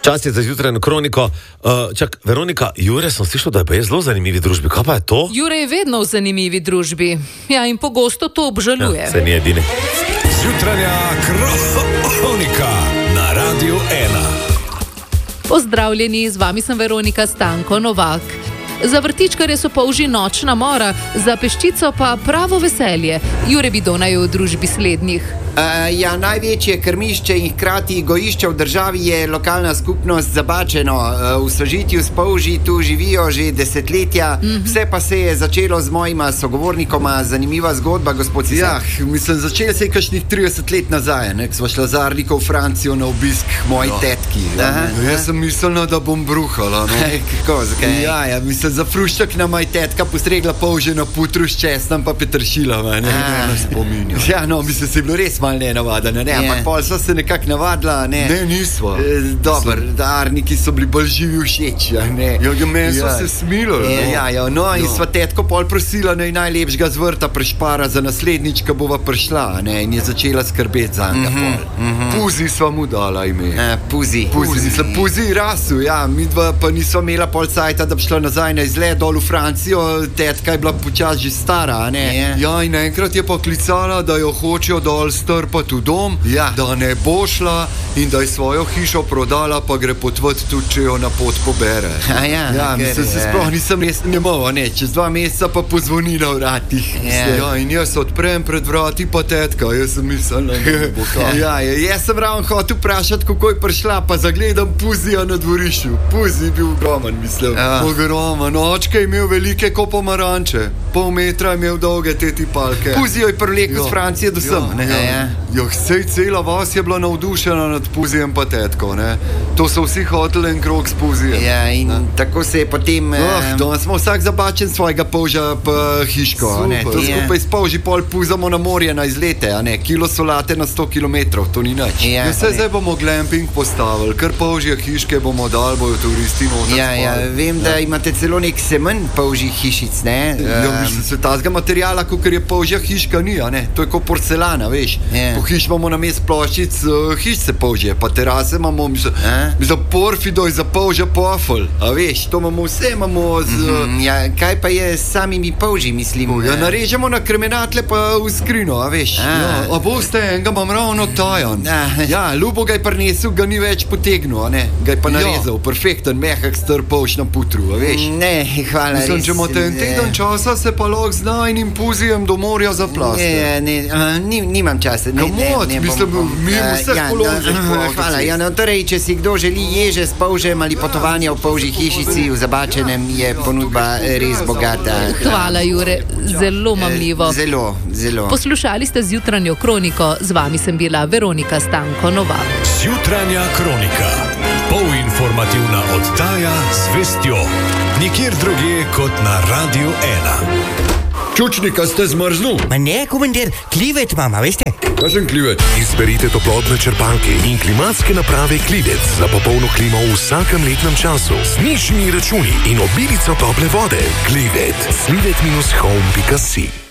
Čas je za jutranjo kroniko. Veronika, Jure sem slišal, da je pa zelo zanimivi družbi. Kaj pa je to? Jure je vedno v zanimivi družbi. Ja, in pogosto to obžaluje. Ja, se ni edini. Jutranja kronika na Radiu 1. Pozdravljeni, z vami sem Veronika Stanko Novak. Za vrtičkarje so polži nočna mora, za peščico pa pravo veselje. Jure Bidona je v družbi slednjih. Največje krmišče in hkrati gojišče v državi je lokalna skupnost Zabačeno. V sožitju s polži tu živijo že desetletja. Vse pa se je začelo z mojima sogovornikoma. Zanimiva zgodba, gospod Cizak. Začelo se je kakšnih 30 let nazaj, ko sva šla z Arliko v Francijo na obisk k moji tetki. Jaz sem mislila, da bom bruhala. Kako, zakaj? Za fruščak na moja tetka postregla polže na putru s česnom pa petršila. Se je bilo res malo nenavadno, ampak pol sva se nekako navadila. Ne, nisva. Dobar, Arniki so bili bolj živi všeč. Meni so se smilili. In sva tetko pol prosila, najlepšega z vrta prešpara za naslednjič, ko bova prišla, in je začela skrbeti za njega. Puzi sva mu dala ime. Puzi. Puzi rasu, midva pa nisva imela pol cajta, da bi šla nazaj na izlet dol v Francijo. Tetka je bila počas že stara, in naenkrat je pa klicala, da jo hočejo dol strpati v dom, da ne bo šla in da je svojo hišo prodala, pa gre potvati tudi, če jo na pot pobere. Se sploh nisem res nemal, čez 2 meseca pa pozvoni na vratih. In jaz odprem pred vrati, pa tetka, jaz sem mislil, da bo kaj. Jaz sem ravno hotel vprašati, kako je prišla, pa zagledam Puzija na dvorišču. Puzi je bil ogromen, mislim. Ogromen. Očka je imel velike ko pomaranče. Pol metra je imel dolge te tipalke. Puzijo je privlekel z Francije do sem. Sej cela vas je bila navdušena nad Puzijem pa tetko. To so vsi hoteli en krog s Puzijem. In tako se je potem... Danes smo vsak Zabačen svojega polža pa hiško. To skupaj s polži pol puzamo na morje na izlete. Kilo solate na 100 kilometrov, to ni nič. Zdaj bomo glamping postavili, kar polžje hiške bomo dali, bojo turisti noter. Vem, da imate celo nek semen polžjih hišic, Se tazga materijala, kakor je polžja hiška, ni, to je kot porcelana, veš. Po hiš imamo na mest ploščic, hišce polžje, pa terase imamo, za porfidoj, za polžja pofel, a veš, to imamo vse, imamo kaj pa je s samimi polži, mislim? Narežemo na kremenatle pa v skrino, a veš. A boste, enega imam ravno tajan. Ljubo ga je prinesel, ga ni več potegnil, ga je pa narezal, perfekten, mehak, star polž na putru, a veš. Hvala, res. Če imate en teden časa, se pa lahko z najnim Puzijem do morja zaplaste. Nimam časa. Hvala. Torej, če si kdo želi ježe s polžem ali potovanja v polžji hišici v Zabačenem, je ponudba res bogata. Hvala, Jure. Zelo mamljivo. Zelo. Poslušali ste zjutranjo kroniko. Z vami sem bila Veronika Stanko Novak. Zjutranja kronika. Polinformativna oddaja z vestjo. Nikjer drugje kot na Radiu 1. Čučnika ste zmrznul? Ne, komandir, klivet mama, veste? Kakšen klivet? Izberite toplotne črpalke in klimatske naprave Klivec za popolno klimo v vsakem letnem času. Z nižjimi računi in obilico tople vode. Klivec. Klivet-home.si